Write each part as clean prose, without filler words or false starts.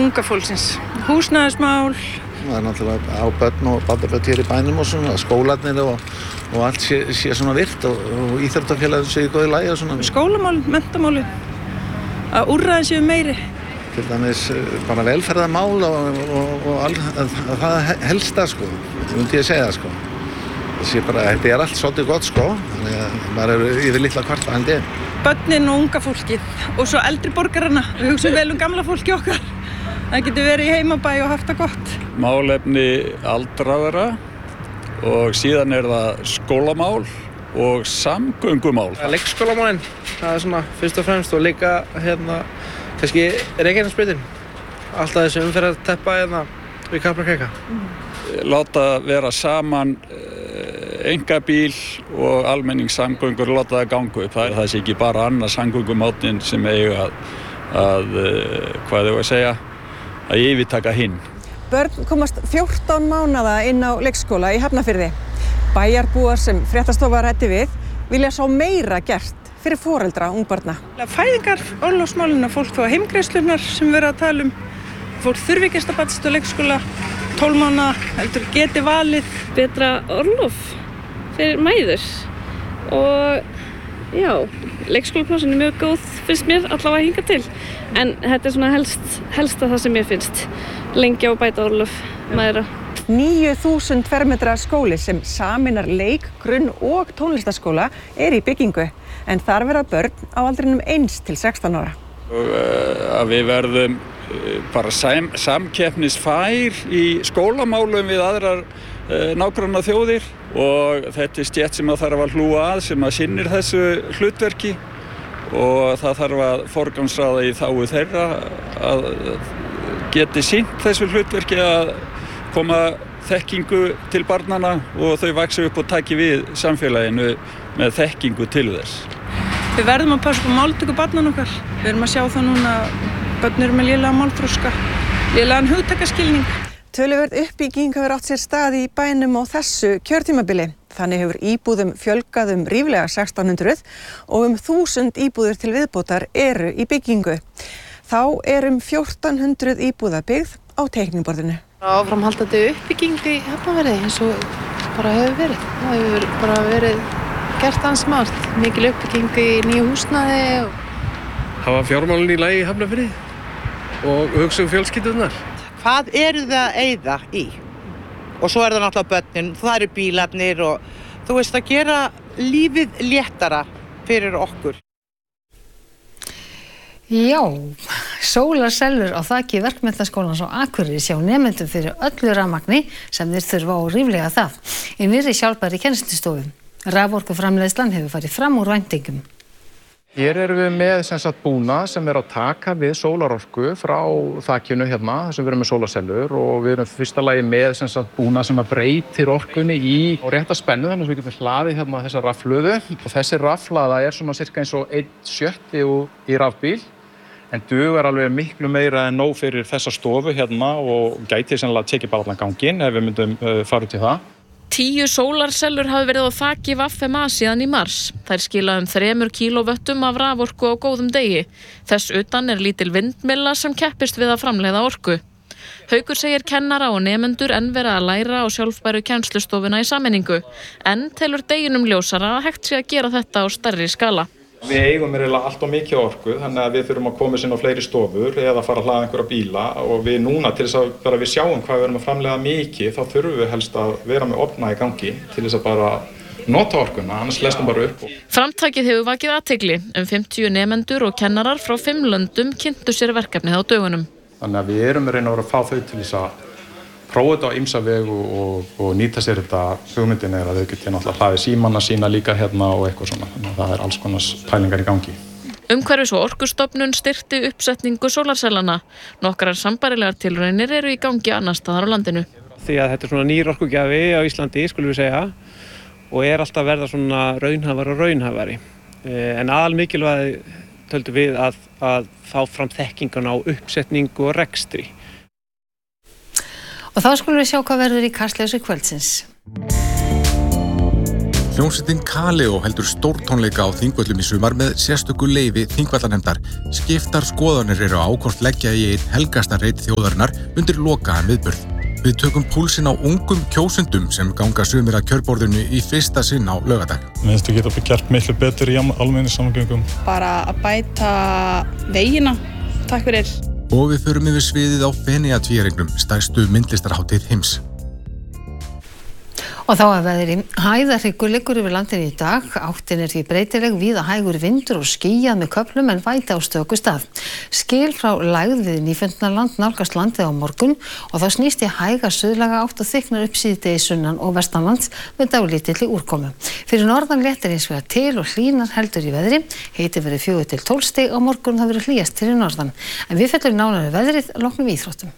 unga fólksins. Húsnæðismál. Það náttúrulega á börn og barnabörn hér í bænum og svona, skólarnir og allt sé svona virt og íþróttafélagin sé í góðu lagi og svona. Skólamál, menntamáli, að úrræðin séu meiri. Til dæmis bara velferðarmál og það helsta sko, myndi ég segja sko. Þetta allt svolítið gott sko, þannig að maður yfir litla kvarta held ég. Börnin og unga fólkið og svo eldri borgarana, við hugsum vel gamla fólki okkar. Það getur verið í heimabæ og haft það gott. Málefni aldraðra og síðan það skólamál og samgöngumál. Leikskólamálin, það svona fyrst og fremst og líka kannski Reykjanesbrautin. Alltaf þessi umferðarteppa við Kaplakrika. Láta vera saman einkabíl og almenningssamgöngur og láta það ganga upp. Það sé ekki bara annars samgöngumáttinn sem eiga að yfirtaka hinn. Börn komast 14 mánaða inn á leikskóla í Hafnarfirði. Bæjarbúar sem fréttastofa ræddi við vilja sjá meira gert fyrir foreldra ungbarna. Fæðingar, orlofsmálin og fólk þó heimgreiðslurnar sem við erum að tala um. Fólk þurfi ekki að batast á leikskóla 12 mánaða, heldur geti valið. Betra orlof fyrir mæður og já, leikskólaplásin mjög góð finnst mér allavega hingað til. En þetta svona helsta það sem mér finnst. Lengja og bæta orlof mæðra. 9.000 fermetra skóli sem sameinar leik, grunn og tónlistarskóla í byggingu. En þar verða börn á aldrinum 1 til 16 ára. Að við verðum bara samkeppnisfær í skólamálum við aðrar nágranna þjóðir og þetta stétt sem þarf að hlúa að sem sinnir þessu hlutverki og það þarf að forgangsraða í þágu þeirra að geti sinnt þessu hlutverki að koma þekkingu til barnanna og þau vaxa upp og taki við samfélaginu með þekkingu til þess. Við verðum að passa upp á máltöku barnanna okkar. Við erum að sjá það núna að börn eru með lélegan málþroska, lélegan hugtakaskilning. Töluverð uppbygging hefur átt sér stað í bænum á þessu kjörtímabili. Þannig hefur íbúðum fjölgað ríflega 1600 og 1000 íbúðir til viðbótar eru í byggingu. Þá 1400 íbúða byggð á teikniborðinu. Áframhaldandi uppbygging í Hafnarfirði eins og bara hefur verið. Það hefur bara verið gert ans margt. Mikil uppbygging í nýju húsnæði. Hafa fjármálin í lagi í Hafnarfirði og hugsa fjölskyldurnar. Hvað eru það að eyða í? Og svo það náttúrulega börnin, það eru bílarnir og þú veist að gera lífið léttara fyrir okkur. Já, sólarsellur á þaki Verkmenntaskólans á Akureyri sjá nemendum fyrir öllu rafmagni sem þeir þurfa og ríflega það. Í nýrri sjálfbærri kennslustofu. Raforkuframleiðslan hefur farið fram úr væntingum. Hér erum við með búnað sem að taka við sólarorku frá þakinu hérna, þar sem við erum með sólarsellur og við erum fyrsta lagi með búnað sem að breytir orkunni í rétta spennu, þannig að við getum hlaðið hérna þessa rafhlöðu og þessi rafhlaða svona cirka eins og 1/6 í rafbíl en dugar alveg miklu meira en nóg fyrir þessa stofu hérna og gæti sennilega tekið bara allan ganginn ef við myndum fara út í það. 10 sólarsellur hafi verið á þaki VFMA síðan í mars. Þær skila 3 kílóvöttum af raforku á góðum degi. Þess utan lítil vindmylla sem keppist við að framleiða orku. Haukur segir kennara og nemendur enn vera að læra á sjálfbæru kennslustofuna í sameiningu, en telur deginum ljósara að hægt sé að gera þetta á stærri skala. Við eigum allt of mikið orku, þannig að við þurfum að koma inn á fleiri stofur eða fara að hlaða einhverja bíla og við núna til þess að bara við sjáum hvað við erum að framleiða mikið, þá þurfum við helst að vera með ofna í gangi til þess að bara nota orkuna, annars lestum bara upp. Framtakið hefur vakið athygli. 50 nemendur og kennarar frá 5 löndum kynntu sér verkefnið á dögunum. Þannig að við erum að reyna að fá þau til þess að prófa þetta á ýmsa vegu og nýta sér þetta. Hugmyndin að þau geti náttúrulega hlaðið símana sína líka hérna og eitthvað svona. Þannig að það alls konar pælingar í gangi. Umhverfis- og orkustofnun styrkti uppsetningu sólarsellana. Nokkrar sambærilegar tilraunir eru í gangi annars staðar á landinu. Því að þetta svona nýr orkugjafi á Íslandi, skulum við segja, og alltaf að verða svona raunhæfari og raunhæfari. En aðalmikilvægi töldum við að fá fram þekkinguna á uppsetningu og rekstri. Og þá skulum við sjá hvað verður í Kastljósi kvöldsins. Hljómsveitin Kaleo heldur stórtónleika á Þingvöllum í sumar með sérstöku leyfi Þingvallanefndar. Skiptar skoðanir eru á hvort leggja í einn helgasta reit þjóðarinnar undir lokaðan viðburð. Við tökum púlsinn á ungum kjósendum sem ganga sumir að kjörborðinu í fyrsta sinn á laugardag. Mér finnst að geta gert miklu betur í almenningssamgöngum. Bara að bæta vegina. Takk fyrir. Og við förum yfir sviðið á Feneyjatvíæringnum, stærstu myndlistarhátíð heims. Og þá að veðri, hæðarhryggur liggur yfir landinu í dag, áttin því breytileg, víða hægur vindur og skýjað með köflum en væta á stöku stað. Skil frá lægð við Nýfundnaland nálgast landið á morgun og þá snýst í hæga suðlæga átt og þykknar upp síðdegis sunnan og vestanlands með dálítilli úrkomu. Fyrir norðan léttir hins vegar til og hlýnar heldur í veðri, hiti verið 4 til 12 stig á morgun, það verið hlýjast fyrir norðan. En við fellum nánar veðrið loknum íþróttum.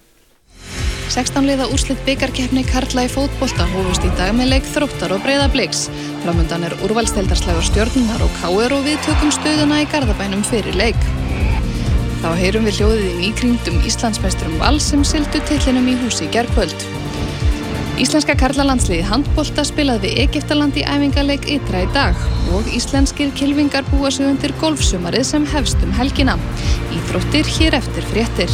16 liða úrslit bikarkeppni karla í fótbolta hófust í dag með leik Þróttar og Breiðabliks. Framundan úrvalsdeildarslagur Stjörnunnar og KR og við tökum stöðuna í Garðabænum fyrir leik. Þá heyrum við hljóðið í nýkrýndum Íslandsmeisturum Vals sem sigldu titlinum í hús í gærkvöld. Íslenska karlalandsliðið handbolta spilaði við Egyptaland í æfingaleik ytra í dag og íslenskir kylfingar búa sig undir golfsumarið sem hefst helgina. Íþróttir hér eftir fréttir.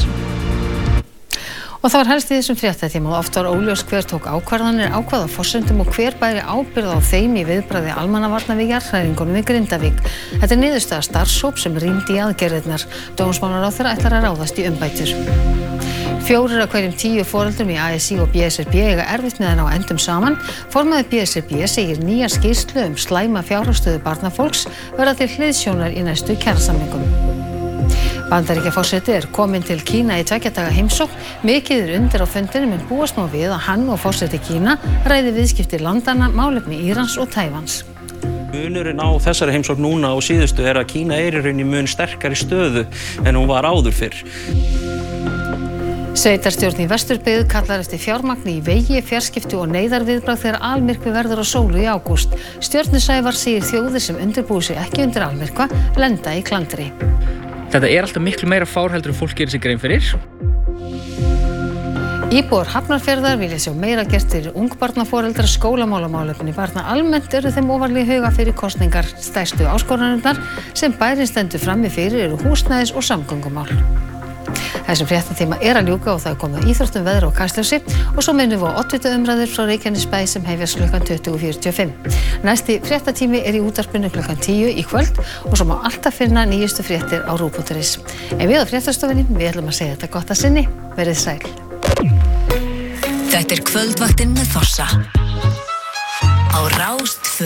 Og það var helst í þessum fréttatíma og oft var óljós hver tók ákvarðanir á hvaða forsendum og hver bæri ábyrgð á þeim í viðbragði almannavarna við jarðhræringunum í Grindavík. Þetta niðurstaða starfshóps sem rýndi í aðgerðirnar. Dómsmálaráðherra ætlar að ráðast í umbætur. 4 af hverjum 10 foreldrum í ASÍ og BSRB eiga erfitt með að ná endum saman. Formaður BSRB segir nýja skýrslu slæma fjárhagsstöðu barnafólks verða til hliðsjónar í næstu kjarasamningum. Bandaríkjaforseti kominn til Kína í 2 daga heimsókn. Mikið undir á fundinum en búast má við að hann og forseti Kína ræði viðskipti landanna, málefni Írans og Tævans. Munurinn á þessari heimsókn núna og síðustu að Kína í rauninni mun sterkari stöðu en hún var áður fyrr. Sveitarstjórn í Vesturbyggð kallar eftir fjármagni í vegi, fjarskipti og neyðarviðbragð þegar almyrkvi verður á sólu í ágúst. Stjörnusævar segir þjóðir sem undirbúi sig ekki undir almyrkva lenda í klandri. Þetta alltaf miklu meira fár heldur en fólk gerir sig grein fyrir. Íbúar Hafnarfjarðar vilja sjá meira gert fyrir ungbarnaforeldra. Skólamálamálefni barna almennt eru þeim ofarlega í huga fyrir kosningar. Stærstu áskoranirnar sem bærinn stendur frammi fyrir eru húsnæðis- og samgöngumál. Þessum fréttatíma að ljúka og það komið íþróttum, veðri og kastljósi og svo minnum við á oddvitaumræður frá Reykjanesbæ sem hefjast klukkan 20:45. Næsti fréttatími í útvarpinu klukkan 10 í kvöld og svo má alltaf finna nýjustu fréttir á ruv.is. En við á fréttastofunni, við ætlum að segja þetta gott að sinni. Verið sæl. Þetta Kvöldvaktin með Fossa á Rás 2.